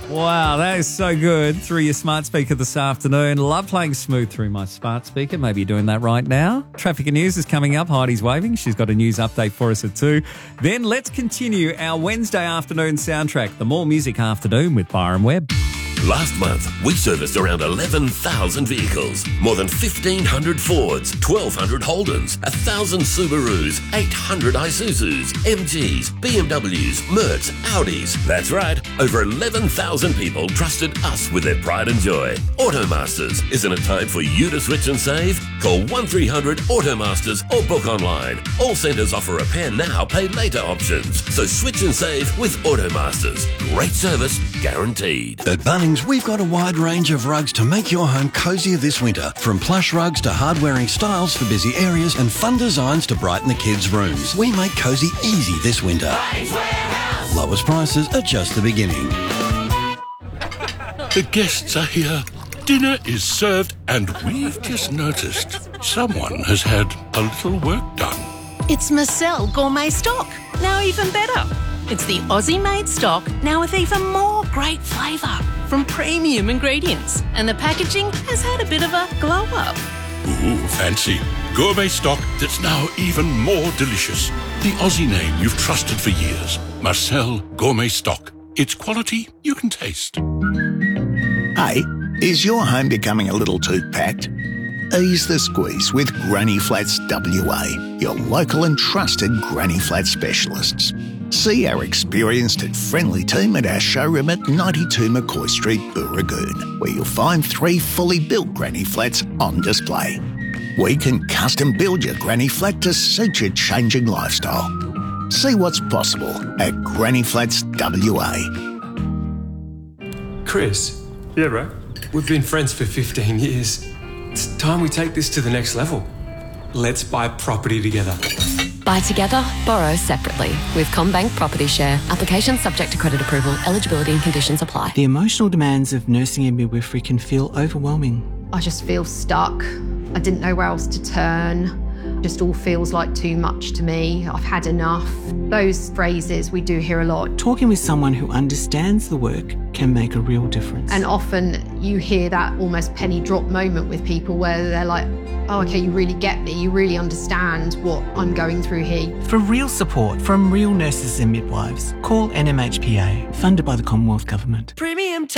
Wow, that is so good through your smart speaker this afternoon. Love playing smooth through my smart speaker. Maybe you're doing that right now. Traffic and news is coming up. Heidi's waving. She's got a news update for us at 2. Then let's continue our Wednesday afternoon soundtrack, the More Music Afternoon with Byron Webb. Last month, we serviced around 11,000 vehicles, more than 1,500 Fords, 1,200 Holdens, 1,000 Subarus, 800 Isuzus, MGs, BMWs, Mercs, Audis. That's right, over 11,000 people trusted us with their pride and joy. Automasters, isn't it time for you to switch and save? Call 1300 Automasters or book online. All centres offer repair now, pay later options. So switch and save with Automasters. Great service, guaranteed. At Bunnings, we've got a wide range of rugs to make your home cosier this winter. From plush rugs to hard-wearing styles for busy areas and fun designs to brighten the kids' rooms. We make cosy easy this winter. Lowest prices are just the beginning. The guests are here. Dinner is served and we've just noticed someone has had a little work done. It's Marcel Gourmet Stock, now even better. It's the Aussie-made stock, now with even more great flavour from premium ingredients. And the packaging has had a bit of a glow-up. Ooh, fancy. Gourmet stock that's now even more delicious. The Aussie name you've trusted for years. Marcel Gourmet Stock. It's quality you can taste. Hey, is your home becoming a little too packed? Ease the squeeze with Granny Flats WA, your local and trusted Granny Flat specialists. See our experienced and friendly team at our showroom at 92 McCoy Street, Booragoon, where you'll find 3 fully built Granny Flats on display. We can custom build your Granny Flat to suit your changing lifestyle. See what's possible at Granny Flats WA. Chris. Yeah, bro? We've been friends for 15 years. It's time we take this to the next level. Let's buy property together. Buy together, borrow separately. With CommBank Property Share. Application subject to credit approval. Eligibility and conditions apply. The emotional demands of nursing and midwifery can feel overwhelming. I just feel stuck. I didn't know where else to turn. Just all feels like too much to me. I've had enough. Those phrases we do hear a lot. Talking with someone who understands the work can make a real difference. And often you hear that almost penny drop moment with people where they're like, oh, okay, you really get me. You really understand what I'm going through here. For real support from real nurses and midwives, call NMHPA, funded by the Commonwealth Government. Premier